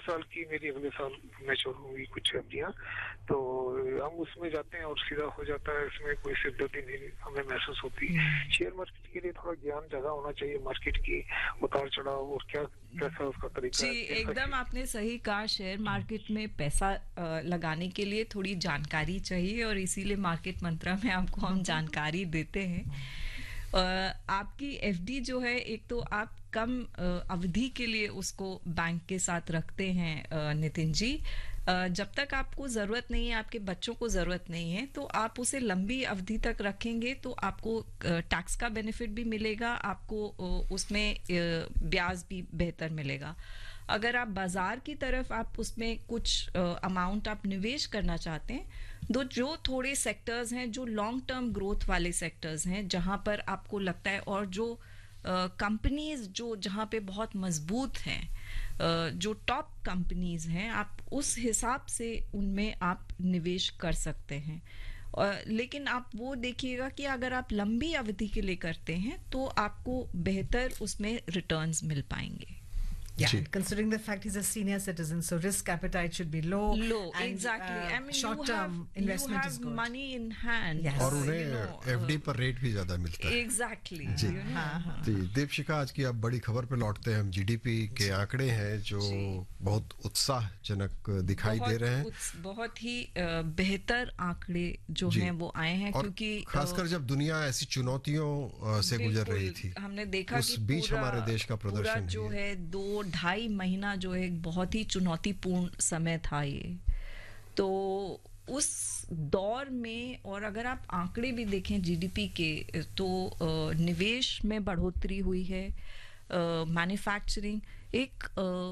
साल की मेरी अगले साल मैच्योर होंगी कुछ एफडियां, तो हम उसमें जाते हैं और सीधा हो जाता है, इसमें कोई सिरदर्दी नहीं हमें महसूस होती। शेयर मार्केट के लिए थोड़ा ज्ञान ज्यादा होना चाहिए, मार्केट की उतार चढ़ाव और क्या कैसा उसका तरीका जी, है। एकदम आपने सही कहा। शेयर मार्केट में पैसा लगाने के लिए थोड़ी जानकारी चाहिए और इसीलिए मार्केट मंत्रा में आपको हम जानकारी देते हैं। आपकी एफडी जो है, एक तो आप कम अवधि के लिए उसको बैंक के साथ रखते हैं नितिन जी। जब तक आपको ज़रूरत नहीं है, आपके बच्चों को ज़रूरत नहीं है, तो आप उसे लंबी अवधि तक रखेंगे तो आपको टैक्स का बेनिफिट भी मिलेगा, आपको उसमें ब्याज भी बेहतर मिलेगा। अगर आप बाजार की तरफ आप उसमें कुछ अमाउंट आप निवेश करना चाहते हैं, तो जो थोड़े सेक्टर्स हैं जो लॉन्ग टर्म ग्रोथ वाले सेक्टर्स हैं, जहां पर आपको लगता है, और जो कंपनीज जो जहां पे बहुत मजबूत हैं, जो टॉप कंपनीज हैं, आप उस हिसाब से उनमें आप निवेश कर सकते हैं। लेकिन आप वो देखिएगा कि अगर आप लंबी अवधि के लिए करते हैं तो आपको बेहतर उसमें रिटर्न्स मिल पाएंगे। Yeah, considering the fact he's a senior citizen, so risk appetite should be low. Low, and, exactly. I mean, short-term investment is good. You have money in hand. Yes. और उन्हें एफडी पर rate भी ज्यादा मिलता है। Exactly. जी, जी। दीपशिखा, आज की अब बड़ी खबर पे लौटते हैं हम। जीडीपी के आंकड़े हैं जो बहुत उत्साहजनक दिखाई दे रहे हैं। बहुत ही बेहतर आंकड़े जो हैं वो आए हैं, क्योंकि खासकर जब दुनिया ऐसी चुनौतियों से गुजर रही थी, हमने देखा उस बीच हमारे देश का प्रदर्शन जो है 2-2.5 महीना जो है बहुत ही चुनौतीपूर्ण समय था ये। तो उस दौर में, और अगर आप आंकड़े भी देखें जीडीपी के, तो निवेश में बढ़ोतरी हुई है, मैन्युफैक्चरिंग एक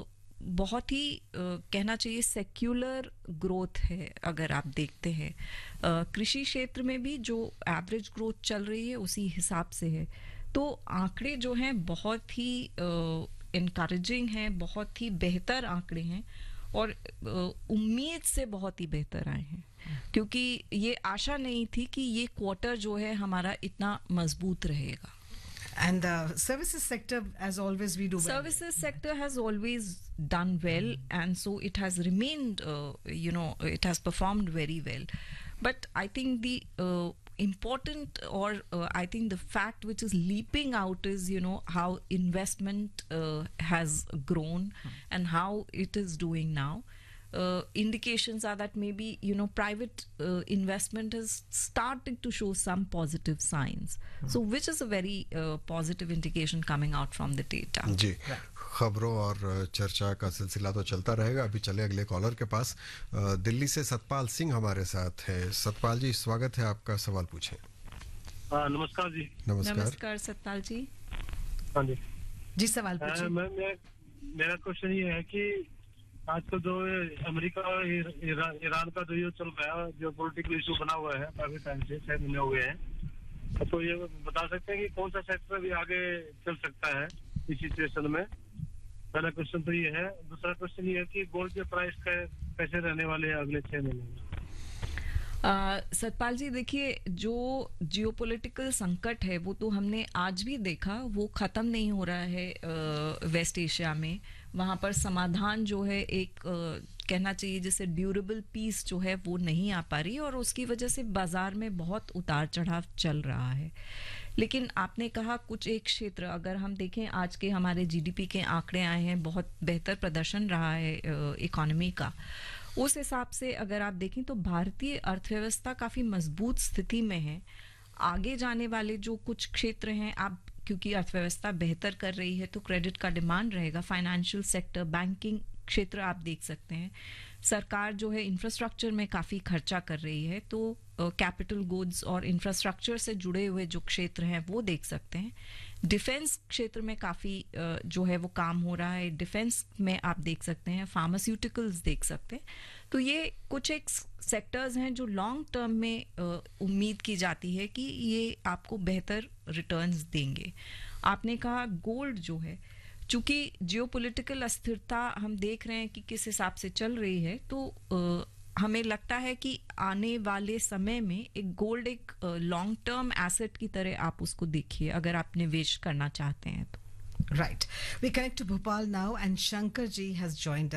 बहुत ही कहना चाहिए सेक्युलर ग्रोथ है। अगर आप देखते हैं कृषि क्षेत्र में भी जो एवरेज ग्रोथ चल रही है उसी हिसाब से है। तो आंकड़े जो हैं बहुत ही इनकरेजिंग हैं, बहुत ही बेहतर आंकड़े हैं, और उम्मीद से बहुत ही बेहतर आए हैं, क्योंकि ये आशा नहीं थी कि ये क्वार्टर जो है हमारा इतना मजबूत रहेगा। And the services sector, as always, we do well. Services sector has always done well, and so it has remained, it has performed very well. But I think the important, or I think the fact which is leaping out is, how investment has grown and how it is doing now. Indications are that maybe private investment is starting to show some positive signs, so which is a very positive indication coming out from the data. जी, खबरों और चर्चा का सिलसिला तो चलता रहेगा। अभी चले अगले कॉलर के पास। दिल्ली से सतपाल सिंह हमारे साथ है। सतपाल जी, स्वागत है आपका, सवाल पूछें। नमस्कार जी। नमस्कार सतपाल जी। हाँ जी जी, सवाल पूछिए। मेरा क्वेश्चन ये है कि आजकल जो अमेरिका और ईरान का जो ये चल रहा है, जो पॉलिटिकल इशू बना हुआ है काफी टाइम से, 6 महीने हो गए हैं, तो ये बता सकते हैं कि कौन सा सेक्टर भी आगे चल सकता है इस सिचुएशन में? पहला क्वेश्चन तो ये है। दूसरा क्वेश्चन ये है कि गोल्ड के प्राइस कैसे रहने वाले हैं अगले 6 महीने में? सतपाल जी, देखिए, जो जियोपॉलिटिकल संकट है वो तो हमने आज भी देखा, वो खत्म नहीं हो रहा है वेस्ट एशिया में। वहाँ पर समाधान जो है, एक कहना चाहिए जैसे ड्यूरेबल पीस जो है वो नहीं आ पा रही, और उसकी वजह से बाजार में बहुत उतार चढ़ाव चल रहा है। लेकिन आपने कहा कुछ एक क्षेत्र, अगर हम देखें आज के हमारे जीडीपी के आंकड़े आए हैं, बहुत बेहतर प्रदर्शन रहा है इकोनॉमी का। उस हिसाब से अगर आप देखें तो भारतीय अर्थव्यवस्था काफी मजबूत स्थिति में है। आगे जाने वाले जो कुछ क्षेत्र हैं, आप क्योंकि अर्थव्यवस्था बेहतर कर रही है तो क्रेडिट का डिमांड रहेगा। फाइनेंशियल सेक्टर, बैंकिंग क्षेत्र आप देख सकते हैं। सरकार जो है इंफ्रास्ट्रक्चर में काफी खर्चा कर रही है, तो कैपिटल गुड्स और इंफ्रास्ट्रक्चर से जुड़े हुए जो क्षेत्र हैं वो देख सकते हैं। डिफेंस क्षेत्र में काफी जो है वो काम हो रहा है। डिफेंस में आप देख सकते हैं, फार्मास्यूटिकल्स देख सकते हैं। तो ये कुछ एक सेक्टर्स हैं जो लॉन्ग टर्म में उम्मीद की जाती है कि ये आपको बेहतर रिटर्न्स देंगे। आपने कहा गोल्ड जो है, चूंकि जियोपॉलिटिकल अस्थिरता हम देख रहे हैं कि किस हिसाब से चल रही है, तो हमें लगता है कि आने वाले समय में एक गोल्ड एक लॉन्ग टर्म एसेट की तरह आप उसको देखिए, अगर आप निवेश करना चाहते हैं तो। Right. We connect to Bhopal now, and Shankar ji has joined us.